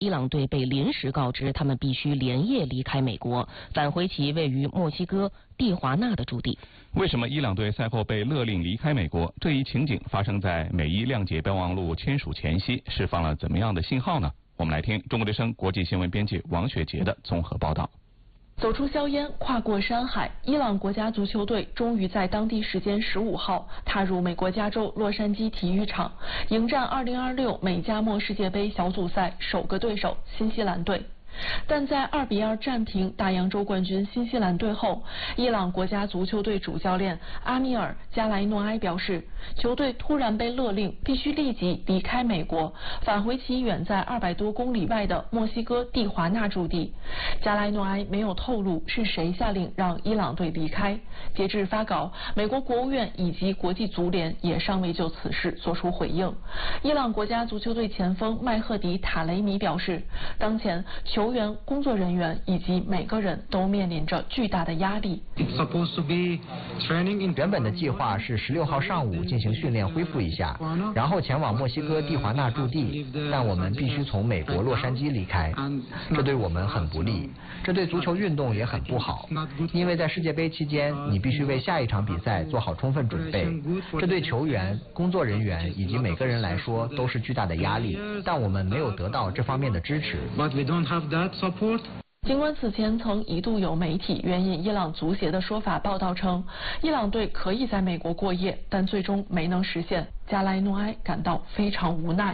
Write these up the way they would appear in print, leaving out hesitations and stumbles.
伊朗队被临时告知他们必须连夜离开美国，返回其位于墨西哥蒂华纳的驻地。 为什么伊朗队赛后被勒令离开美国？这一情景发生在美伊谅解备忘录签署前夕，释放了怎么样的信号呢？我们来听中国之声国际新闻编辑王雪杰的综合报道。 走出硝烟，跨过山海，伊朗国家足球队终于在当地时间15号踏入美国加州洛杉矶体育场，迎战2026美加墨世界杯小组赛首个对手新西兰队。但在2-2战平大洋洲冠军新西兰队后，伊朗国家足球队主教练阿米尔·加莱诺埃表示，球队突然被勒令必须立即离开美国，返回其远在200多公里外的墨西哥蒂华纳驻地。加莱诺埃没有透露是谁下令让伊朗队离开。截至发稿，美国国务院以及国际足联也尚未就此事作出回应。伊朗国家足球队前锋麦赫迪·塔雷米表示，当前球员、工作人员以及每个人都面临着巨大的压力。 原本的计划是16号上午进行训练恢复一下，然后前往墨西哥蒂华纳驻地，但我们必须从美国洛杉矶离开，这对我们很不利，这对足球运动也很不好，因为在世界杯期间，你必须为下一场比赛做好充分准备，这对球员、工作人员以及每个人来说都是巨大的压力，但我们没有得到这方面的支持。 尽管此前曾一度有媒体援引伊朗足协的说法报道称，伊朗队可以在美国过夜，但最终没能实现。加莱诺埃感到非常无奈。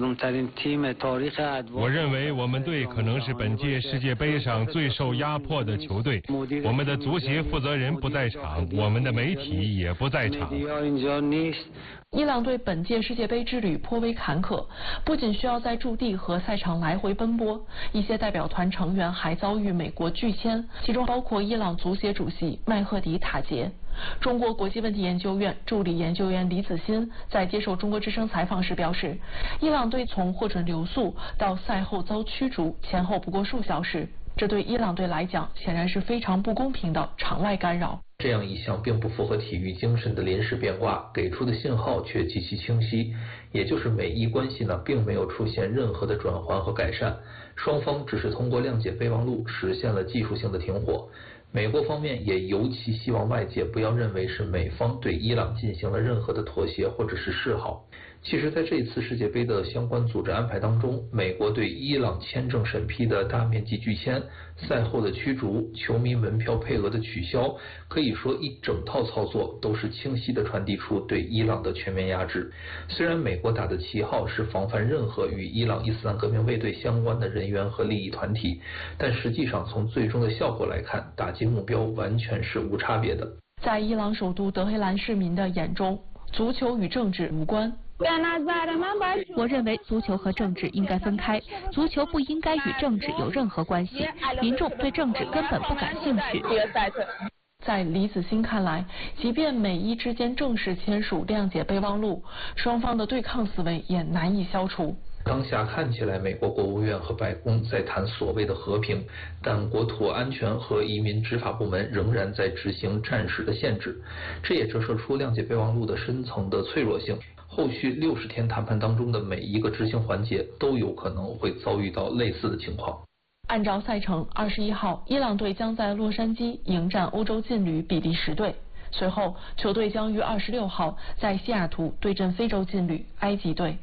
我认为我们队可能是本届世界杯上最受压迫的球队。我们的足协负责人不在场，我们的媒体也不在场。 伊朗队本届世界杯之旅颇为坎坷，不仅需要在驻地和赛场来回奔波，一些代表团成员还遭遇美国拒签，其中包括伊朗足协主席麦赫迪·塔杰。中国国际问题研究院助理研究员李子欣在接受中国之声采访时表示，伊朗队从获准留宿到赛后遭驱逐前后不过数小时，这对伊朗队来讲显然是非常不公平的场外干扰。 这样一项并不符合体育精神的临时变卦，给出的信号却极其清晰，也就是美伊关系呢并没有出现任何的转换和改善，双方只是通过谅解备忘录实现了技术性的停火。美国方面也尤其希望外界不要认为是美方对伊朗进行了任何的妥协或者是示好。其实在这次世界杯的相关组织安排当中，美国对伊朗签证审批的大面积拒签、赛后的驱逐、球迷门票配额的取消，可以说一整套操作都是清晰地传递出对伊朗的全面压制。虽然美国打的旗号是防范任何与伊朗伊斯兰革命卫队相关的人员和利益团体，但实际上从最终的效果来看，打击目标完全是无差别的。 在伊朗首都德黑兰市民的眼中，足球与政治无关。 我认为足球和政治应该分开，足球不应该与政治有任何关系，民众对政治根本不感兴趣。 在李子欣看来，即便美伊之间正式签署谅解备忘录，双方的对抗思维也难以消除。 当下看起来，美国国务院和白宫在谈所谓的和平，但国土安全和移民执法部门仍然在执行战时的限制，这也折射出谅解备忘录的深层的脆弱性。后续60天谈判当中的每一个执行环节都有可能会遭遇到类似的情况。 按照赛程，21号，伊朗队将在洛杉矶迎战欧洲劲旅比利时队，随后球队将于26号在西雅图对阵非洲劲旅埃及队。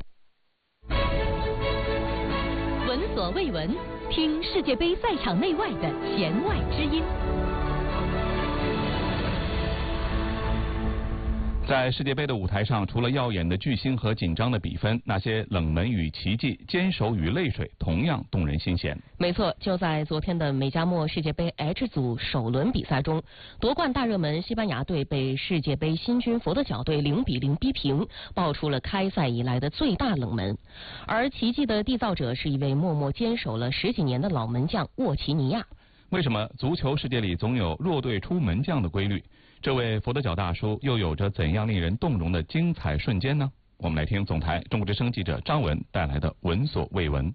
闻所未闻，听世界杯赛场内外的弦外之音。 在世界杯的舞台上，除了耀眼的巨星和紧张的比分，那些冷门与奇迹、坚守与泪水同样动人心弦。 没错，就在昨天的美加墨世界杯 H 组首轮比赛中，夺冠大热门西班牙队被世界杯新军佛得角队0-0逼平，爆出了开赛以来的最大冷门。而奇迹的缔造者是一位默默坚守了10几年的老门将沃奇尼亚。 为什么足球世界里总有弱队出门将的规律？这位佛得角大叔又有着怎样令人动容的精彩瞬间呢？我们来听总台中国之声记者张文带来的闻所未闻。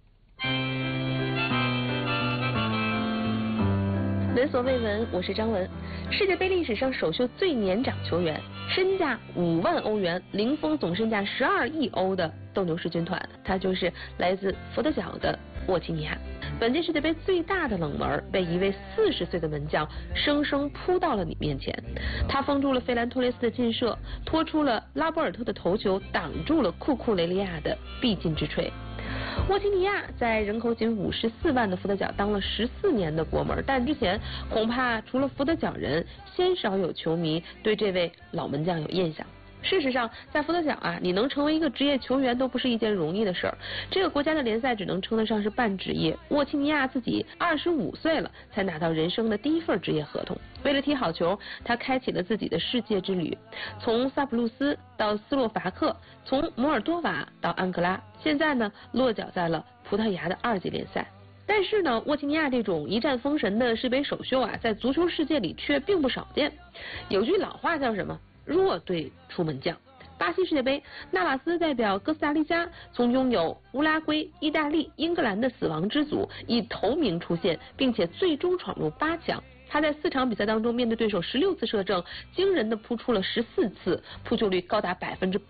闻所未闻，我是张文。世界杯历史上首秀最年长球员，身价5万欧元，零封总身价12亿欧的斗牛士军团，他就是来自佛得角的沃齐尼亚。本届世界杯最大的冷门被一位40岁的门将生生扑到了你面前，他封住了费兰托雷斯的劲射，拖出了拉波尔特的头球，挡住了库库雷利亚的必进之锤。沃齐尼亚在人口仅54万的福德角当了14年的国门，但之前恐怕除了福德角人，鲜少有球迷对这位老门将有印象。事实上，在福德角啊，你能成为一个职业球员都不是一件容易的事儿。这个国家的联赛只能称得上是半职业。沃齐尼亚自己25岁了，才拿到人生的第一份职业合同。为了踢好球，他开启了自己的世界之旅，从萨普鲁斯到斯洛伐克，从摩尔多瓦到安哥拉，现在呢，落脚在了葡萄牙的2级联赛。但是呢，沃齐尼亚这种一战封神的世杯首秀啊，在足球世界里却并不少见。有句老话叫什么？弱队出门将。巴西世界杯，纳瓦斯代表哥斯达黎加从拥有乌拉圭、意大利、英格兰的死亡之组以头名出现，并且最终闯入8强。他在4场比赛当中，面对对手16次射正，惊人的扑出了14次，扑救率高达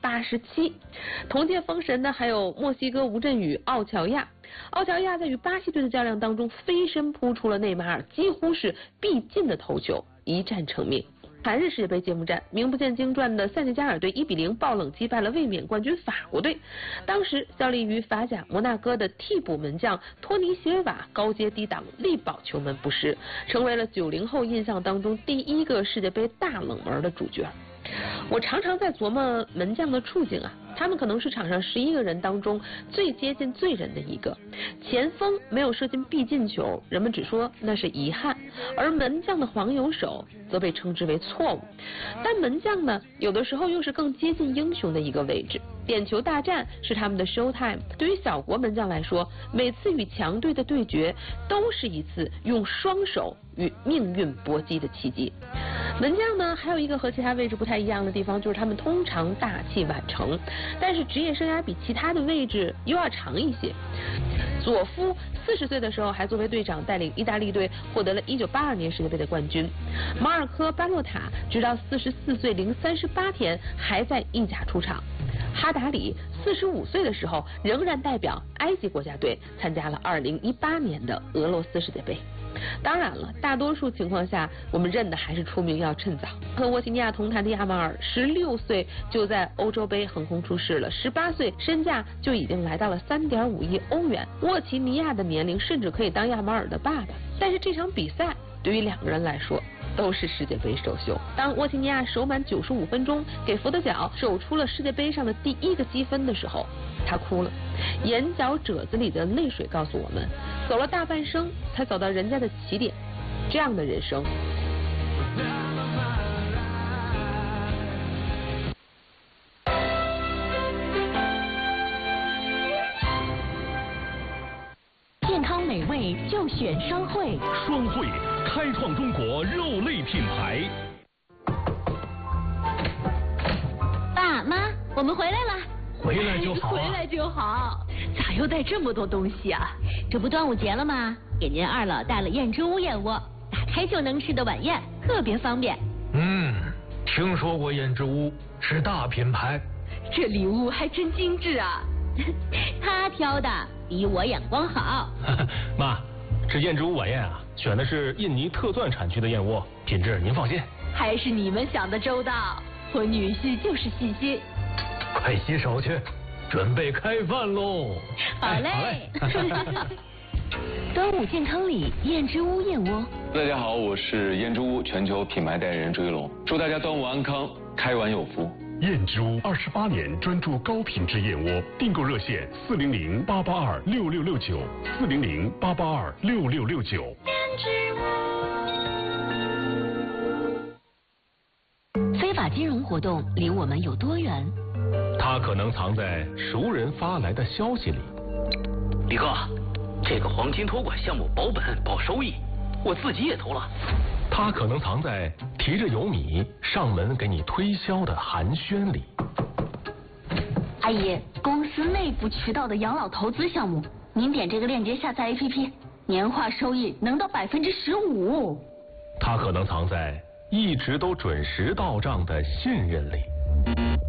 87%。同届封神的还有墨西哥无阵雨奥乔亚。奥乔亚在与巴西队的较量当中，飞身扑出了内马尔几乎是必进的头球，一战成名。韩日世界杯揭幕战，名不见经传的塞内加尔队1比0爆冷击败了卫冕冠军法国队。当时效力于法甲摩纳哥的替补门将托尼席尔瓦高阶低挡，力保球门不失，成为了90后印象当中第一个世界杯大冷门的主角。我常常在琢磨门将的处境啊，他们可能是场上11个人当中最接近罪人的一个。前锋没有射进必进球，人们只说那是遗憾，而门将的黄油手则被称之为错误。但门将呢，有的时候又是更接近英雄的一个位置。点球大战是他们的 show time， 对于小国门将来说，每次与强队的对决都是一次用双手与命运搏击的奇迹。门将呢，还有一个和其他位置不太一样的地方，就是他们通常大器晚成，但是职业生涯比其他的位置又要长一些。佐夫40岁的时候还作为队长带领意大利队获得了1982年世界杯的冠军。马尔科·巴洛塔直到44岁零38天还在意甲出场。哈达里45岁的时候仍然代表埃及国家队参加了2018年的俄罗斯世界杯。当然了，大多数情况下我们认的还是出名要趁早。和沃齐尼亚同台的亚马尔16岁就在欧洲杯横空出世了，18岁身价就已经来到了3.5亿欧元。沃齐尼亚的年龄甚至可以当亚马尔的爸爸。但是这场比赛对于2个人来说都是世界杯首秀。当沃齐尼亚守满95分钟，给福德角守出了世界杯上的第1个积分的时候，他哭了，眼角褶子里的泪水告诉我们，走了大半生才走到人家的起点，这样的人生。 健康美味就选双汇， 双汇开创中国肉类品牌。 爸妈，我们回来了。 回来就好， 回来就好。咋又带这么多东西啊？这不端午节了吗？给您二老带了燕之屋燕窝，打开就能吃的晚宴，特别方便。 听说过燕之屋，是大品牌。 这礼物还真精致啊！他挑的比我眼光好。 妈，这燕之屋晚宴啊，选的是印尼特钻产区的燕窝，品质您放心。 还是你们想的周到，我女婿就是细心。 快洗手去，准备开饭喽！ 好嘞。 端午健康礼，燕之屋燕窝。 大家好，我是燕之屋全球品牌代言人朱一龙，祝大家端午安康，开碗有福。 燕之屋28年专注高品质燕窝，订购热线400-882-6669，400-882-6669。 非法金融活动离我们有多远？ 它可能藏在熟人发来的消息里。 李哥，这个黄金托管项目保本保收益，我自己也投了。 它可能藏在提着油米上门给你推销的寒暄里。 阿姨，公司内部渠道的养老投资项目，您点这个链接下载 APP， 年化收益能到15%。 它可能藏在一直都准时到账的信任里。